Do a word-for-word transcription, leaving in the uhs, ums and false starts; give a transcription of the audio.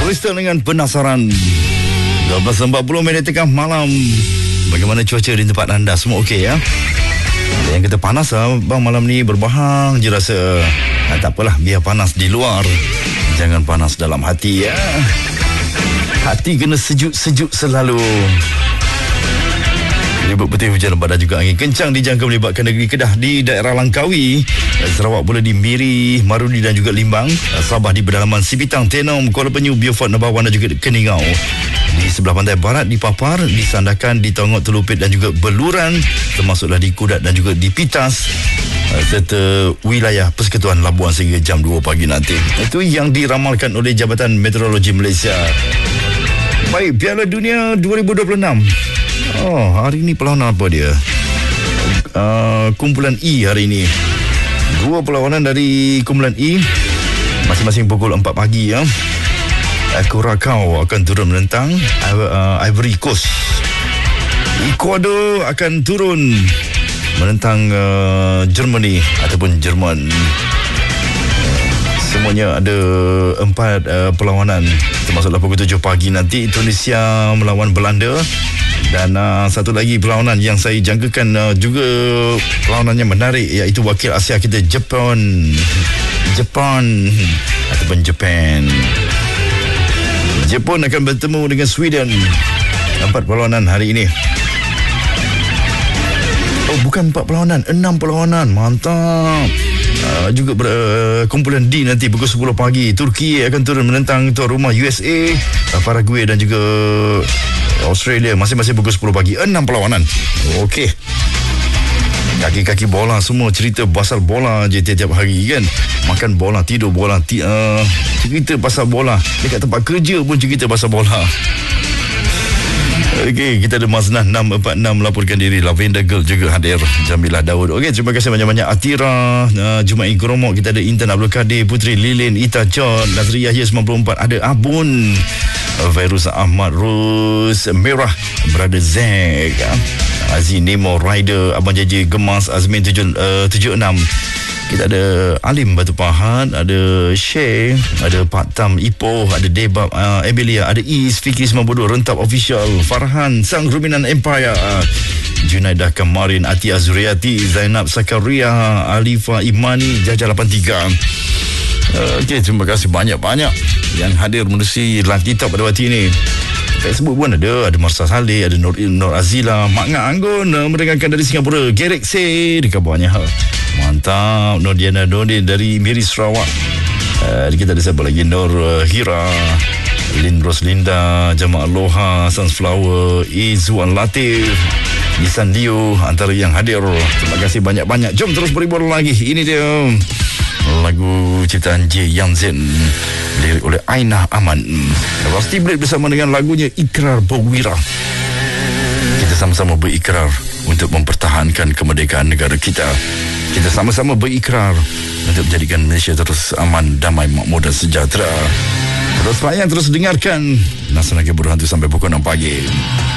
Crystal dengan Penasaran. dua belas empat puluh minit tengah malam. Bagaimana cuaca di tempat anda? Semua okey ya? Ada yang kata panas lah bang, malam ni berbahang je rasa. Nah, tak apalah, biar panas di luar, jangan panas dalam hati ya. Hati kena sejuk-sejuk selalu. Ribut putih, hujan lebat dan juga angin kencang dijangka melibatkan negeri Kedah di daerah Langkawi, Sarawak pula di Miri, Marudi dan juga Limbang, Sabah di pedalaman Sipitang, Tenom, Kuala Penyu, Beaufort, Nabawan dan juga Keningau. Di sebelah pantai barat di Papar, di Sandakan, di Tongok, Telupit dan juga Beluran, termasuklah di Kudat dan juga di Pitas, serta wilayah Persekutuan Labuan sehingga jam dua pagi nanti. Itu yang diramalkan oleh Jabatan Meteorologi Malaysia. Baik, Piala Dunia dua ribu dua puluh enam. Oh, hari ini perlawanan apa dia? Uh, kumpulan E hari ini. Dua perlawanan dari kumpulan E, masing-masing pukul empat pagi ya. Curacao akan turun menentang uh, Ivory Coast. Ecuador akan turun menentang uh, Germany ataupun Jerman. Semuanya ada empat uh, perlawanan, termasuklah pukul tujuh pagi nanti Tunisia melawan Belanda. Dan uh, satu lagi perlawanan yang saya jangkakan uh, juga perlawanannya menarik, iaitu wakil Asia kita Jepun. Jepun ataupun Japan. Jepun akan bertemu dengan Sweden. Empat perlawanan hari ini. Oh, bukan empat perlawanan, enam perlawanan. Mantap. Uh, juga ber, uh, kumpulan D nanti pukul sepuluh pagi. Turki akan turun menentang tuan rumah U S A, uh, Paraguay dan juga Australia, masing-masing pukul sepuluh pagi. Enam perlawanan. Okey. Kaki-kaki bola semua cerita pasal bola je tiap-tiap hari kan. Makan bola, tidur bola, ti- uh, cerita pasal bola. Dekat tempat kerja pun cerita pasal bola. Okey, kita ada Maznah enam empat enam melaporkan diri. Lavender Girl juga hadir. Jamilah Daud. Okey, terima kasih banyak-banyak Atira, uh, Jumain Keromok. Kita ada Intan Abdul Kadir, Putri Lilin, Ita John, Nazri Yahya sembilan puluh empat. Ada Abun, Fairuz Ahmad, Rus Merah, Brother Zack, Aziz Nemo, Rider, Abang J J Gemas, Azmin tujuh enam. Kita ada Alim Batu Pahat, ada Shay, ada Pak Tam Ipoh, ada Debab, uh, Emilia, ada Is, Fikri sembilan puluh dua, Rentap Official, Farhan, Sang Ruminan Empire, uh, Junaidah Kamarin, Ati Azuriati, Zainab Sakaria, Alifa Imani, Jajah lapan tiga. Uh, Okey, terima kasih banyak-banyak yang hadir menerusi live TikTok pada waktu ini. Facebook pun ada, ada Marsa Saleh, ada Nur, Nur Azila, Mak Ngak Anggun, uh, mendengarkan dari Singapura, Gerek Se di kabarnya. Mantap. Nur Diana Dodin dari Miri Sarawak. Uh, kita ada siapa lagi? Nur uh, Hira, Lin Roslinda, Jamaah Aloha, Sunflower, Izzuan Latif, Nisan Dio antara yang hadir. Terima kasih banyak-banyak. Jom terus berhibur lagi. Ini dia lagu ciptaan J Yang Zen, lirik oleh Aina Aman. Rusty Blade bersama dengan lagunya Ikrar Berwira. Kita sama-sama berikrar untuk mempertahankan kemerdekaan negara kita. Kita sama-sama berikrar untuk menjadikan Malaysia terus aman, damai, makmur dan sejahtera. Terus layan, terus dengarkan Nasional Keburu Hantu sampai pukul enam pagi.